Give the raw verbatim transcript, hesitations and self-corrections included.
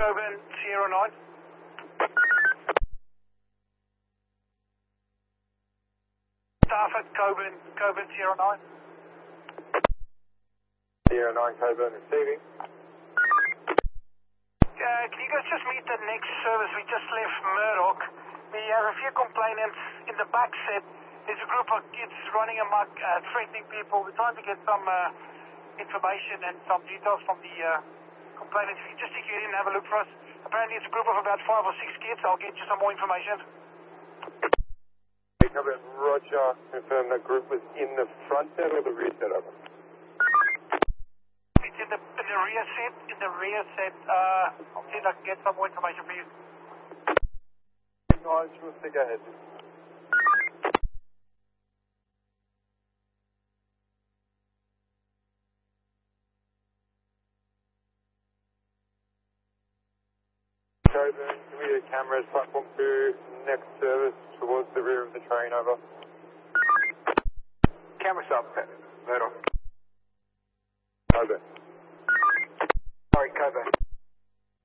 Coburn Sierra nine. Staff at Coburn, Coburn Sierra nine. Sierra nine, Coburn receiving. Uh, can you guys just meet the next service? We just left Murdoch. We have a few complainants in the back set. There's a group of kids running amok, uh, threatening people. We're trying to get some uh, information and some details from the uh, complainants. If you just take it in and have a look for us. Apparently it's a group of about five or six kids. I'll get you some more information. Coburn, Roger. Confirm the group was in the front set or the rear set, over? It's in the, in the rear set. In the rear set. Uh, I'll see if I can get some more information for you. No, sure, go ahead. Coburn, can we get cameras, platform two, next service towards the rear of the train, over. Camera stop, Murdoch.